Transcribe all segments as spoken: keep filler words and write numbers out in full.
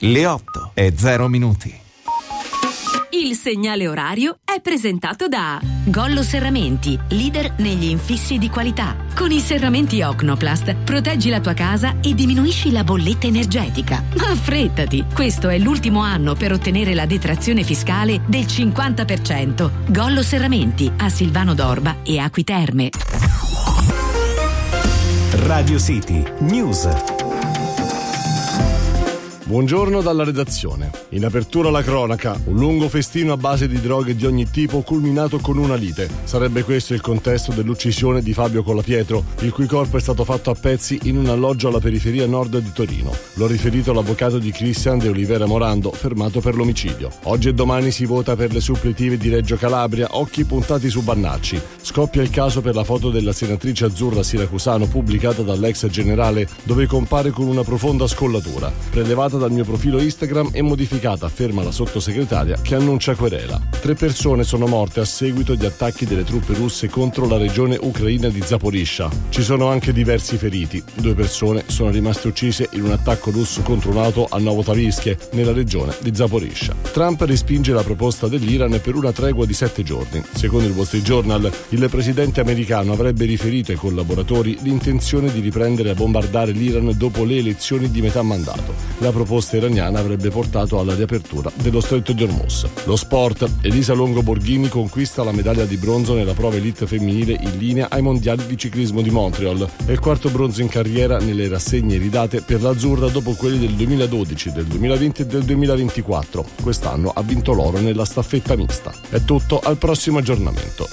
le otto e zero minuti. Il segnale orario è presentato da Gollo Serramenti, leader negli infissi di qualità. Con i serramenti Ocnoplast proteggi la tua casa e diminuisci la bolletta energetica. Ma affrettati, questo è l'ultimo anno per ottenere la detrazione fiscale del cinquanta per cento. Gollo Serramenti a Silvano d'Orba e Acqui Terme. Radio City News. Buongiorno dalla redazione. In apertura la cronaca, un lungo festino a base di droghe di ogni tipo culminato con una lite. Sarebbe questo il contesto dell'uccisione di Fabio Colapietro, il cui corpo è stato fatto a pezzi in un alloggio alla periferia nord di Torino. L'ha riferito l'avvocato di Christian De Olivera Morando, fermato per l'omicidio. Oggi e domani si vota per le suppletive di Reggio Calabria, occhi puntati su Bannacci. Scoppia il caso per la foto della senatrice azzurra siracusano pubblicata dall'ex generale, dove compare con una profonda scollatura. Prelevata dal mio profilo Instagram e modificata, afferma la sottosegretaria, che annuncia querela. Tre persone sono morte a seguito di attacchi delle truppe russe contro la regione ucraina di Zaporizhzhia. Ci sono anche diversi feriti. Due persone sono rimaste uccise in un attacco russo contro un'auto a Novotavivske, nella regione di Zaporizhzhia. Trump respinge la proposta dell'Iran per una tregua di sette giorni. Secondo il Wall Street Journal, il presidente americano avrebbe riferito ai collaboratori l'intenzione di riprendere a bombardare l'Iran dopo le elezioni di metà mandato. La proposta iraniana avrebbe portato alla riapertura dello stretto di Hormuz. Lo sport, Elisa Longo Borghini conquista la medaglia di bronzo nella prova elite femminile in linea ai mondiali di ciclismo di Montreal. È il quarto bronzo in carriera nelle rassegne ridate per l'azzurra dopo quelli del duemiladodici, del duemilaventi e del duemilaventiquattro. Quest'anno ha vinto l'oro nella staffetta mista. È tutto, al prossimo aggiornamento.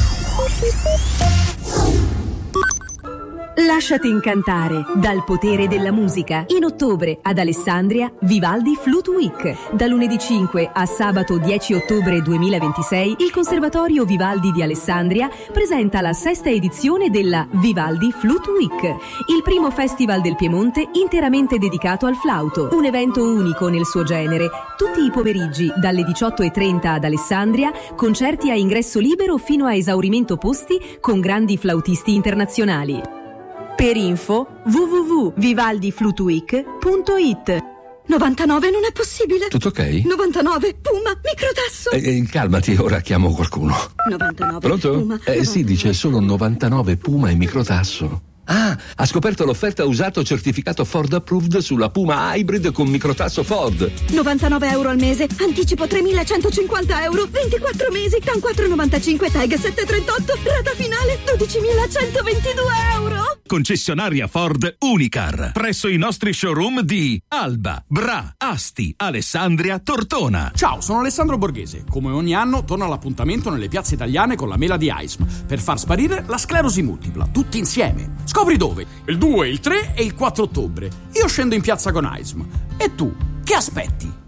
Lasciati incantare dal potere della musica. In ottobre ad Alessandria Vivaldi Flute Week. Da lunedì cinque a sabato dieci ottobre duemilaventisei il Conservatorio Vivaldi di Alessandria presenta la sesta edizione della Vivaldi Flute Week, il primo festival del Piemonte interamente dedicato al flauto. Un evento unico nel suo genere. Tutti i pomeriggi dalle diciotto e trenta ad Alessandria, concerti a ingresso libero fino a esaurimento posti con grandi flautisti internazionali. Per info w w w punto vivaldi flute week punto i t. novantanove non è possibile. Tutto ok? novantanove Puma microtasso. Eh, eh, calmati, ora chiamo qualcuno. novantanove Pronto? Puma. Eh sì, dice solo novantanove Puma e microtasso. Ah, ha scoperto l'offerta usato certificato Ford Approved sulla Puma Hybrid con microtasso Ford. novantanove euro al mese, anticipo tremilacentocinquanta euro, ventiquattro mesi, T A N quattro virgola novantacinque, Tag sette virgola trentotto, rata finale dodicimilacentoventidue euro. Concessionaria Ford Unicar, presso i nostri showroom di Alba, Bra, Asti, Alessandria, Tortona. Ciao, sono Alessandro Borghese. Come ogni anno torno all'appuntamento nelle piazze italiane con la mela di A I S M per far sparire la sclerosi multipla, tutti insieme. Scopri dove? Il due, il tre e il quattro ottobre. Io scendo in piazza con A I S M. E tu, che aspetti?